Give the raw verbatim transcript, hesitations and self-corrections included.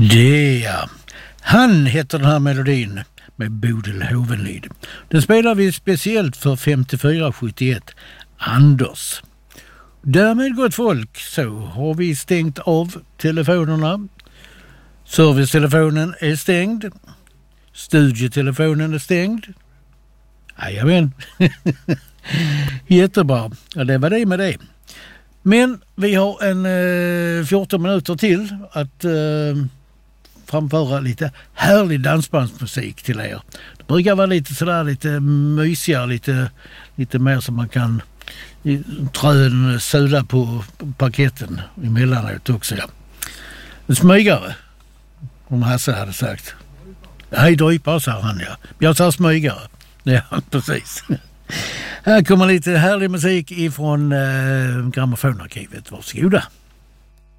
Det ja. Han heter den här melodin med Bodil Hovenlid. Den spelar vi speciellt för femtiofyra sjuttioett Anders. Därmed, gott folk, så har vi stängt av telefonerna. Servicetelefonen är stängd. Studietelefonen är stängd. Jajamän. Jättebra. Ja, det var det med det. Men vi har en eh, fjorton minuter till att eh, framföra lite härlig dansbandsmusik till er. Det brukar vara lite sådär lite mysigare, lite, lite mer som man kan trön suda på parketten emellanåt också. Ja. En smygare, om Hasse hade sagt. Hej drypar, sa han, ja. Jag sa smygare. Ja, precis. Här kommer lite härlig musik ifrån eh, grammofonarkivet. Varsågoda.